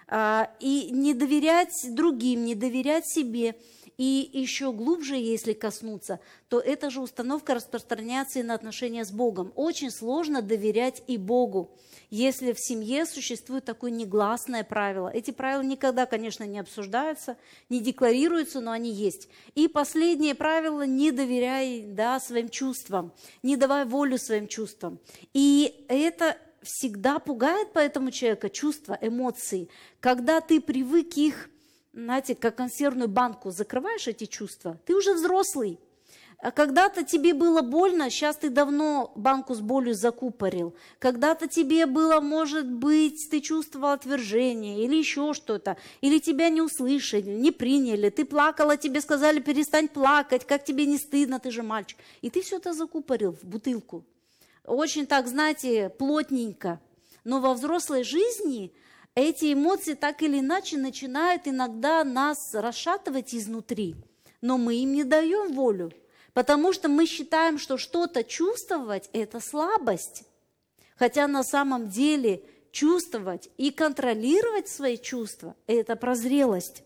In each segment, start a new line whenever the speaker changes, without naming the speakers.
и не доверять другим, не доверять себе. И еще глубже, если коснуться, то эта же установка распространяется и на отношения с Богом. Очень сложно доверять и Богу, если в семье существует такое негласное правило. Эти правила никогда, конечно, не обсуждаются, не декларируются, но они есть. И последнее правило – не доверяй своим чувствам, не давай волю своим чувствам. И это всегда пугает поэтому человека, чувства, эмоции. Когда ты привык их, знаете, как консервную банку закрываешь эти чувства, ты уже взрослый. А когда-то тебе было больно, сейчас ты давно банку с болью закупорил. Когда-то тебе было, может быть, ты чувствовал отвержение или еще что-то, или тебя не услышали, не приняли, ты плакала, тебе сказали, перестань плакать, как тебе не стыдно, ты же мальчик. И ты все это закупорил в бутылку. Очень так, знаете, плотненько. Но во взрослой жизни эти эмоции так или иначе начинают иногда нас расшатывать изнутри, но мы им не даем волю, потому что мы считаем, что что-то чувствовать – это слабость, хотя на самом деле чувствовать и контролировать свои чувства – это прозрелость.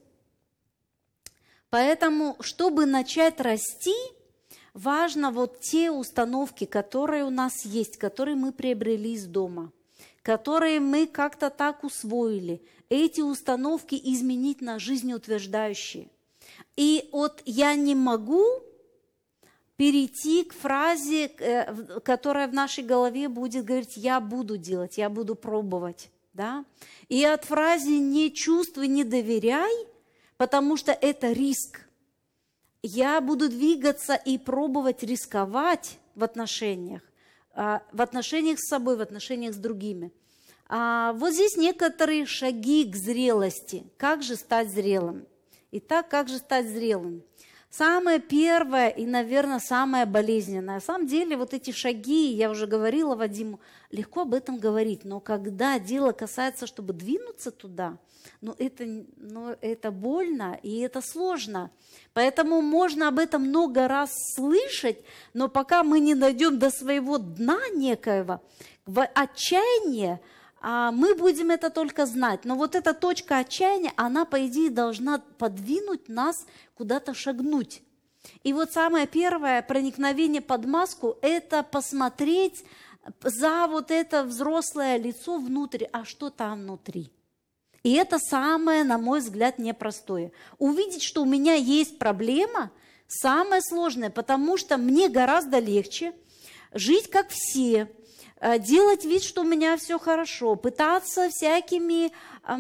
Поэтому, чтобы начать расти, важно вот те установки, которые у нас есть, которые мы приобрели из дома, которые мы как-то так усвоили, эти установки изменить на жизнеутверждающие. И от «я не могу» перейти к фразе, которая в нашей голове будет говорить «я буду делать, я буду пробовать». Да? И от фразы «не чувствуй, не доверяй», потому что это риск. Я буду двигаться и пробовать рисковать в отношениях с собой, в отношениях с другими. Вот здесь некоторые шаги к зрелости. Как же стать зрелым? Итак, как же стать зрелым? Самое первое и, наверное, самое болезненное. На самом деле вот эти шаги, я уже говорила Вадиму, легко об этом говорить, но когда дело касается, чтобы двинуться туда, это больно и это сложно. Поэтому можно об этом много раз слышать, но пока мы не дойдем до своего дна некоего, в отчаянии, мы будем это только знать. Но вот эта точка отчаяния, она, по идее, должна подвинуть нас куда-то шагнуть. И вот самое первое проникновение под маску – это посмотреть за вот это взрослое лицо внутрь, а что там внутри. И это самое, на мой взгляд, непростое. Увидеть, что у меня есть проблема, самое сложное, потому что мне гораздо легче жить как все, делать вид, что у меня все хорошо, пытаться всякими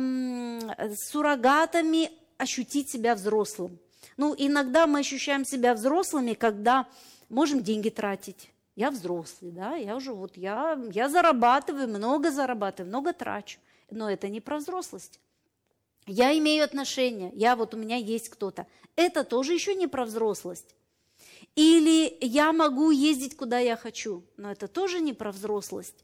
суррогатами ощутить себя взрослым. Иногда мы ощущаем себя взрослыми, когда можем деньги тратить. Я взрослый, да, я зарабатываю, много трачу. Но это не про взрослость. Я имею отношения, у меня есть кто-то. Это тоже еще не про взрослость. Или я могу ездить, куда я хочу, но это тоже не про взрослость.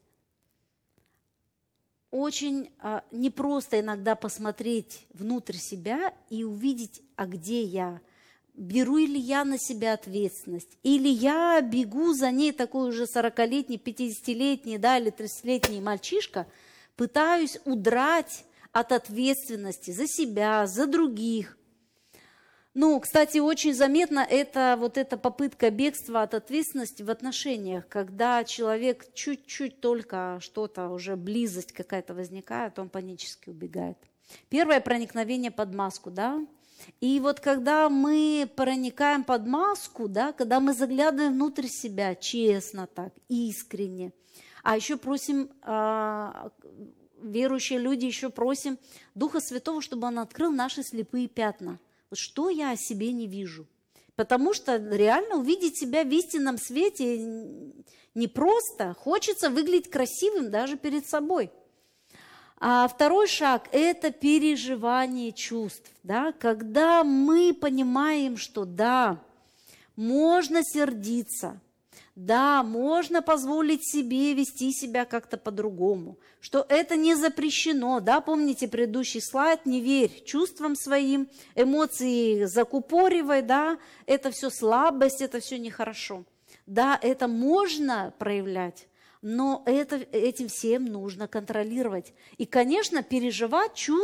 Очень непросто иногда посмотреть внутрь себя и увидеть, а где я. Беру ли я на себя ответственность? Или я бегу за ней, такой уже 40-летний, 50-летний, или 30-летний мальчишка, пытаюсь удрать от ответственности за себя, за других. Кстати, очень заметно эта попытка бегства от ответственности в отношениях, когда человек чуть-чуть только что-то, уже близость какая-то возникает, он панически убегает. Первое проникновение под маску, да? И вот когда мы проникаем под маску, да, когда мы заглядываем внутрь себя, честно так, искренне, а еще просим, верующие люди еще просим Духа Святого, чтобы Он открыл наши слепые пятна. Вот что я о себе не вижу? Потому что реально увидеть себя в истинном свете непросто. Хочется выглядеть красивым даже перед собой. А второй шаг – это переживание чувств. Да? Когда мы понимаем, что да, можно сердиться, да, можно позволить себе вести себя как-то по-другому, что это не запрещено. Да? Помните предыдущий слайд? Не верь чувствам своим, эмоции закупоривай, да? Это все слабость, это все нехорошо. Да, это можно проявлять, но этим всем нужно контролировать. И, конечно, переживать чувства.